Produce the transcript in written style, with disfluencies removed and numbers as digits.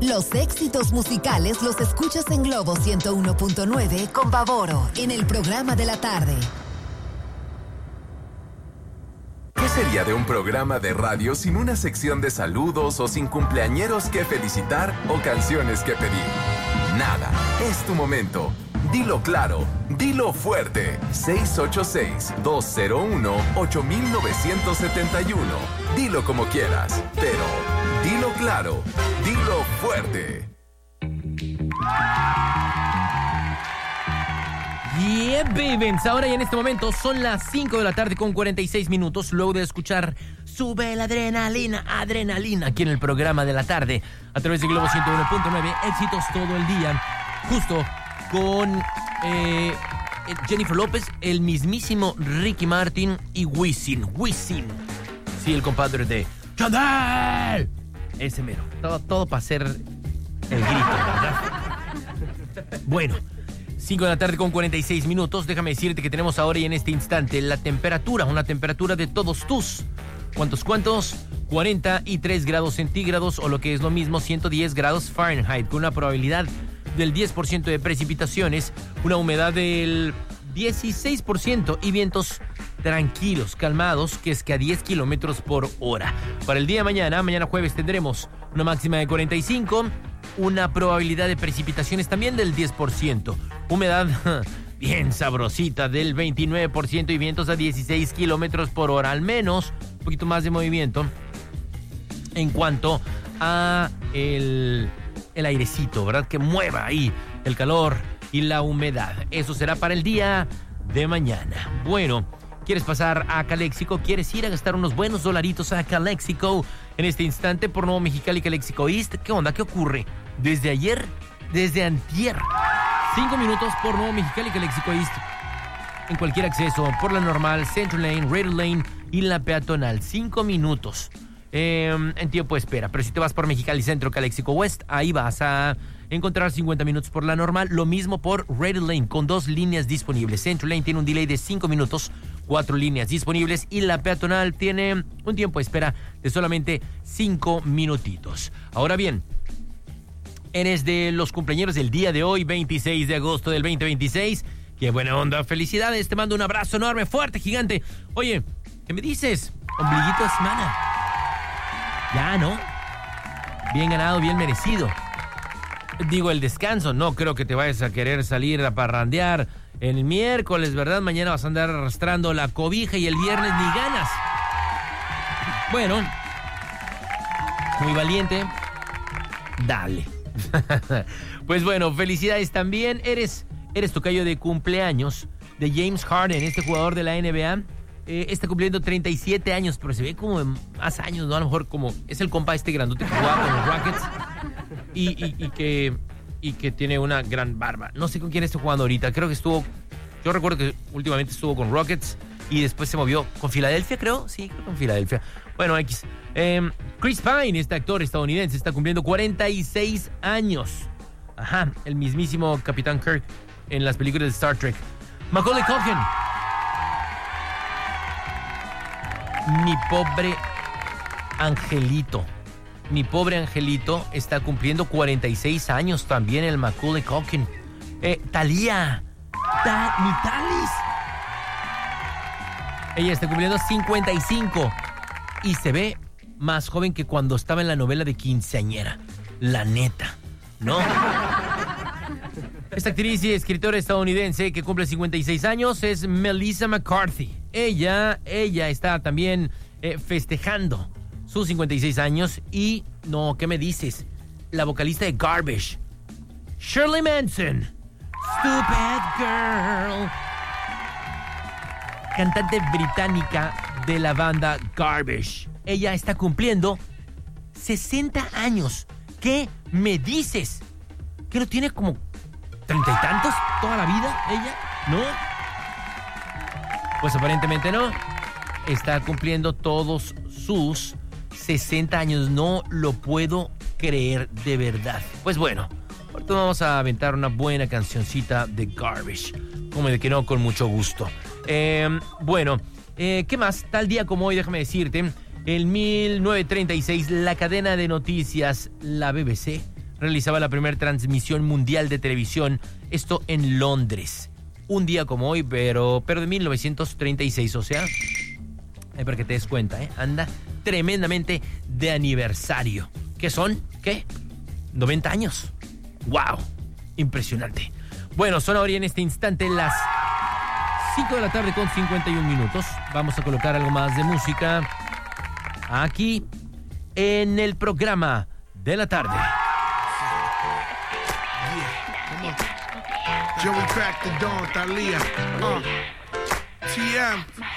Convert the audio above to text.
Los éxitos musicales los escuchas en Globo 101.9 con Pavoro en el programa de la tarde. ¿Qué sería de un programa de radio sin una sección de saludos o sin cumpleañeros que felicitar o canciones que pedir? Nada, es tu momento. Dilo claro, dilo fuerte. 686-201-8971. Dilo como quieras, pero dilo claro, dilo fuerte. Yeah, babies. Ahora y en este momento son las 5 de la tarde con 46 minutos. Luego de escuchar Sube la adrenalina, adrenalina, aquí en el programa de la tarde, a través de Globo 101.9, éxitos todo el día, justo con Jennifer López, el mismísimo Ricky Martin y Wisin. Sí, el compadre de Chandel. Ese mero. Todo para hacer el grito, ¿verdad? Bueno, 5 de la tarde con 46 minutos. Déjame decirte que tenemos ahora y en este instante la temperatura, una temperatura de todos tus. ¿Cuántos? 43 grados centígrados, o lo que es lo mismo, 110 grados Fahrenheit, con una probabilidad del 10% de precipitaciones, una humedad del 16% y vientos tranquilos, calmados, que es que a 10 kilómetros por hora. Para el día de mañana jueves, tendremos una máxima de 45, una probabilidad de precipitaciones también del 10%, humedad bien sabrosita del 29% y vientos a 16 kilómetros por hora, al menos un poquito más de movimiento en cuanto a el airecito, ¿verdad? Que mueva ahí el calor y la humedad. Eso será para el día de mañana. Bueno, ¿quieres pasar a Calexico? ¿Quieres ir a gastar unos buenos dolaritos a Calexico en este instante por Nuevo Mexicali, Calexico East? ¿Qué onda? ¿Qué ocurre? Desde ayer, desde antier, 5 minutos por Nuevo Mexicali, Calexico East, en cualquier acceso, por la normal, Central Lane, Radio Lane y la peatonal. 5 minutos en tiempo de espera. Pero si te vas por Mexicali Centro, Calexico West, ahí vas a encontrar 50 minutos por la normal. Lo mismo por Radio Lane, con 2 líneas disponibles. Central Lane tiene un delay de 5 minutos, 4 líneas disponibles, y la peatonal tiene un tiempo de espera de solamente 5 minutitos. Ahora bien, eres de los cumpleaños del día de hoy, 26 de agosto del 2026. ¡Qué buena onda! ¡Felicidades! Te mando un abrazo enorme, fuerte, gigante. Oye, ¿qué me dices? Ombliguito de semana. Ya, ¿no? Bien ganado, bien merecido. Digo, el descanso. No creo que te vayas a querer salir a parrandear el miércoles, ¿verdad? Mañana vas a andar arrastrando la cobija y el viernes ni ganas. Bueno, muy valiente. Dale. Pues bueno, felicidades también. Eres tocayo de cumpleaños de James Harden, este jugador de la NBA. Está cumpliendo 37 años, pero se ve como de más años, ¿no? A lo mejor como es el compa este grandote que jugaba con los Rockets y que tiene una gran barba. No sé con quién está jugando ahorita. Creo que yo recuerdo que últimamente estuvo con Rockets y después se movió con Filadelfia, creo. Sí, creo que con Filadelfia. Bueno, X. Chris Pine, este actor estadounidense, está cumpliendo 46 años. Ajá, el mismísimo Capitán Kirk en las películas de Star Trek. Macaulay Culkin. Mi pobre angelito está cumpliendo 46 años también, el Macaulay Culkin. Thalía. Mi Talis. Ella está cumpliendo 55 y se ve más joven que cuando estaba en la novela de quinceañera. La neta, ¿no? Esta actriz y escritora estadounidense que cumple 56 años es Melissa McCarthy. Ella está también festejando sus 56 años. Y, no, ¿qué me dices? La vocalista de Garbage, Shirley Manson. Stupid Girl. Cantante británica de la banda Garbage. Ella está cumpliendo 60 años. ¿Qué me dices? ¿Que no tiene como 30 y tantos toda la vida ella? ¿No? Pues aparentemente no. Está cumpliendo todos sus 60 años. No lo puedo creer, de verdad. Pues bueno, ahorita vamos a aventar una buena cancioncita de Garbage. Como de que no, con mucho gusto. Bueno, ¿qué más? Tal día como hoy, déjame decirte, en 1936, la cadena de noticias, la BBC, realizaba la primera transmisión mundial de televisión, esto en Londres. Un día como hoy, pero de 1936, o sea, para que te des cuenta, anda tremendamente de aniversario. ¿Qué son? ¿Qué? 90 años. ¡Wow! Impresionante. Bueno, son ahora en este instante las 5 de la tarde con 51 minutos. Vamos a colocar algo más de música aquí en el programa de la tarde. Joey cracked the dawn, Thalia. TM.